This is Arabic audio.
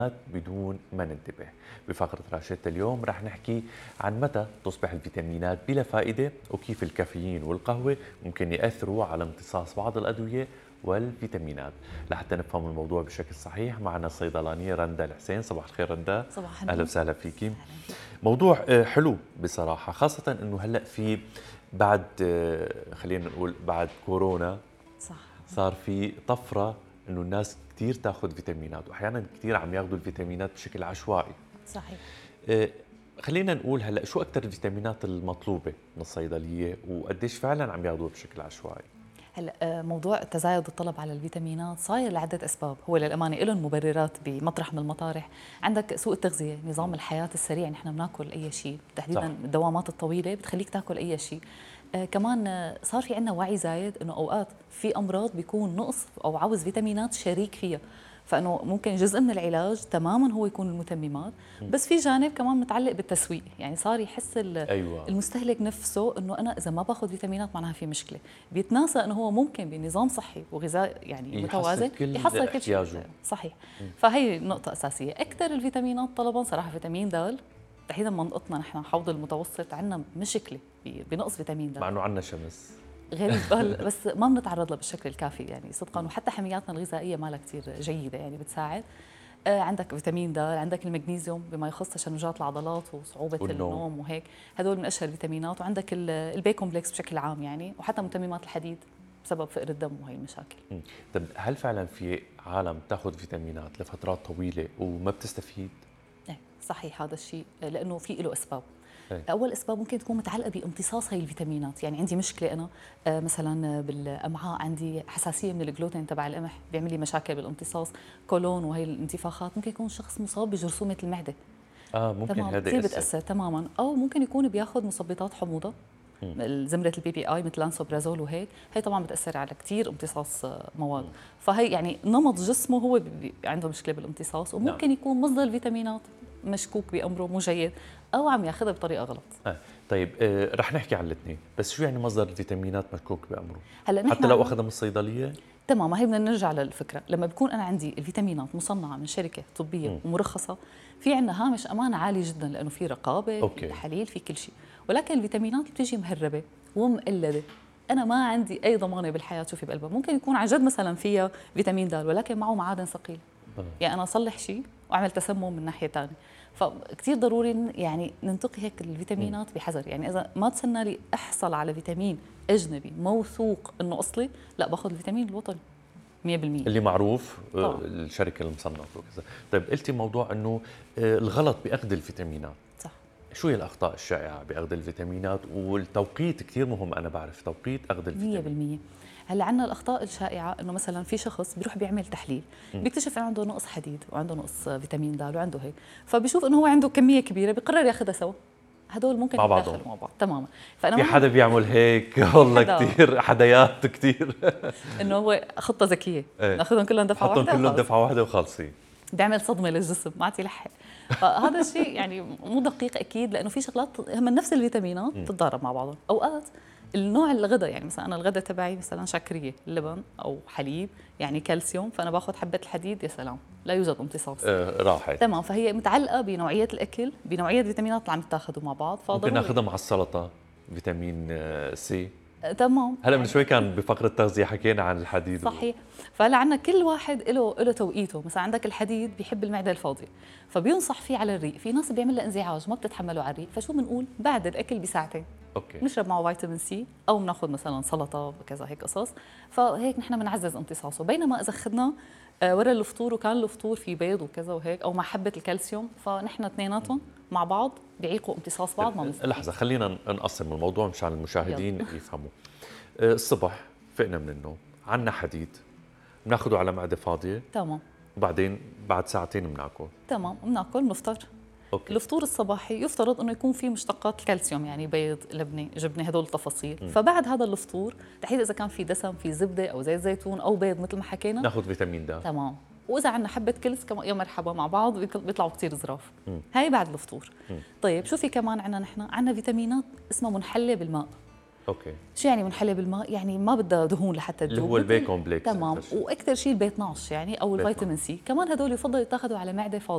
بدون ما ننتبه. بفقرة راشدة اليوم رح نحكي عن متى تصبح الفيتامينات بلا فائدة وكيف الكافيين والقهوة ممكن يأثروا على امتصاص بعض الأدوية والفيتامينات. لحتى نفهم الموضوع بشكل صحيح معنا الصيدلانية رندا الحسين. صباح الخير رندا. صباح أهلا النور. وسهلا فيكي. أهلا فيك. موضوع حلو بصراحة، خاصة أنه هلأ في بعد خلينا نقول بعد كورونا صح. صار في طفرة انه الناس كثير تاخذ فيتامينات، واحيانا كثير عم ياخذوا الفيتامينات بشكل عشوائي. صحيح. خلينا نقول هلا شو اكثر الفيتامينات المطلوبه من الصيدليه وقديش فعلا عم ياخذوها بشكل عشوائي؟ هلا موضوع تزايد الطلب على الفيتامينات صاير لعده اسباب، هو للامانه لهم مبررات بمطرح من المطارح. عندك سوء التغذيه، نظام الحياه السريع، نحن بناكل اي شيء، تحديدا الدوامات الطويله بتخليك تاكل اي شيء. كمان صار في عندنا وعي زايد انه اوقات في امراض بيكون نقص او عوز فيتامينات شريك فيها، فانه ممكن جزء من العلاج تماما هو يكون المتممات، بس في جانب كمان متعلق بالتسويق، يعني صار يحس أيوة. المستهلك نفسه انه انا اذا ما باخذ فيتامينات معناها في مشكله، بيتناسى انه هو ممكن بنظام صحي وغذاء يعني متوازن يحصل كل شيء. صحيح. فهي نقطه اساسيه. اكثر الفيتامينات طلبا صراحه فيتامين د، تحديدا منطقتنا نحن حوض المتوسط عندنا مشكله بنقص فيتامين د، مع انه عندنا شمس غريب بس ما بنتعرض له بالشكل الكافي يعني صدقا، وحتى حمياتنا الغذائيه ما لها كثير جيده يعني بتساعد. عندك فيتامين د، عندك المغنيسيوم بما يخص تشنجات العضلات وصعوبه النوم وهيك، هدول من اشهر الفيتامينات. وعندك البي كومبلكس بشكل عام يعني، وحتى متممات الحديد بسبب فقر الدم وهي المشاكل. طيب هل فعلا في عالم تاخذ فيتامينات لفترات طويله وما بتستفيد؟ ايه صحيح هذا الشيء، لانه في له اسباب. أي. اول اسباب ممكن تكون متعلقه بامتصاص هي الفيتامينات، يعني عندي مشكله انا مثلا بالامعاء، عندي حساسيه من الجلوتين تبع القمح بيعمل لي مشاكل بالامتصاص، كولون وهي الانتفاخات. ممكن يكون شخص مصاب بجرثومه المعده، ممكن هذا كثير بتاثر تماما. او ممكن يكون بياخذ مثبطات حموضه، زمره البي بي اي مثل لانسوبرازول وهيك، هي طبعا بتاثر على كثير امتصاص مواد. فهي يعني نمط جسمه هو عنده مشكله بالامتصاص، وممكن نعم. يكون مصدر الفيتامينات مشكوك بامره مو جيد، او عم ياخذها بطريقه غلط. طيب رح نحكي عن الاثنين، بس شو يعني مصدر الفيتامينات مشكوك بامره؟ هلا حتى لو اخذها من الصيدليه؟ تمام، هي بدنا نرجع للفكره. لما بكون انا عندي الفيتامينات مصنعه من شركه طبيه ومرخصه، في عندنا هامش امان عالي جدا، لانه في رقابه، في تحاليل، في كل شيء. ولكن الفيتامينات بتيجي مهربه ومقلده، انا ما عندي اي ضمانه بالحياه شو في بقلبها. ممكن يكون عن جد مثلا فيها فيتامين د، ولكن معه معادن ثقيله، يعني انا اصلح شيء واعمل تسمم من ناحيه ثانيه. فكتير ضروري يعني ننتقي هيك الفيتامينات بحذر. يعني اذا ما تسنى لي احصل على فيتامين اجنبي موثوق انه اصلي، لا باخذ الفيتامين الوطني 100% اللي معروف الشركه المصنفه وكذا. طيب قلتي موضوع انه الغلط باخذ الفيتامينات. صح. شو هي الاخطاء الشائعه باخذ الفيتامينات؟ والتوقيت كثير مهم، انا بعرف توقيت اخذ الفيتامين 100%. هلا عندنا الاخطاء الشائعه انه مثلا في شخص بيروح بيعمل تحليل، بيكتشف انه عنده نقص حديد وعنده نقص فيتامين د وعنده هيك، فبيشوف انه هو عنده كميه كبيره بيقرر ياخذها سوا. هدول ممكن مع يتداخلوا مع بعض تماما. فانا في حدا بيعمل هيك والله كثير حدايات كثير انه هو خطه ذكيه ناخذهم كلهم دفعه واحده، حطهم كلهم دفعه واحده وخالصين، بيعمل صدمه للجسم ما عاد يلحق. فهذا الشيء يعني مو دقيق اكيد، لانه في شغلات هم نفس الفيتامينات بتتضارب مع بعضها. اوقات النوع الغداء، يعني مثلا انا الغداء تبعي مثلا شكريه، لبن او حليب يعني كالسيوم، فانا باخذ حبه الحديد، يا سلام لا يوجد امتصاص. راحت تمام. فهي متعلقه بنوعيه الاكل، بنوعيه الفيتامينات اللي عم يتاخذوا مع بعض. ممكن ناخذها مع السلطه، فيتامين سي. تمام. هلا من شوي كان بفقره التغذيه حكينا عن الحديد. صحيح. فهلا عندنا كل واحد له توقيته. مثلا عندك الحديد بيحب المعده الفاضيه، فبينصح فيه على الريق. في ناس بيعمل لها انزعاج ما بتتحمله على الريق، فشو بنقول بعد الاكل بساعتين نشرب معه فيتامين سي، او بناخذ مثلا سلطه وكذا هيك قصص. فهيك نحن بنعزز امتصاصه. بينما اذا اخذناه ورا الفطور وكان الفطور في بيض وكذا وهيك، او مع حبه الكالسيوم، فنحن اثنيناتهم مع بعض بيعيقوا امتصاص بعض. ما لحظه، خلينا نقسم الموضوع مشان المشاهدين يفهموا. الصبح فقنا من النوم، عندنا حديد، بناخذه على معده فاضيه. تمام. وبعدين بعد ساعتين بناكل. تمام. بناكل بنفطر. الفطور الصباحي يفترض انه يكون فيه مشتقات الكالسيوم، يعني بيض، لبنه، جبنه، هدول التفاصيل. فبعد هذا الفطور تحديدا اذا كان في دسم، في زبده او زيت زيتون او بيض مثل ما حكينا، ناخذ فيتامين د. تمام. واذا عندنا حبه كلس كمان يا مرحبا مع بعض، بيطلعوا كثير ظراف. هاي بعد الفطور. طيب شو في كمان عندنا؟ نحن عندنا فيتامينات اسمها منحله بالماء. شو يعني منحله بالماء؟ يعني ما بدها دهون لحتى تذوب، اللي هو البي كومبلكس. تمام. واكثر شيء البي 12 يعني، او الفيتامين سي كمان، هدول يفضل يتاخذوا على معده فاضيه.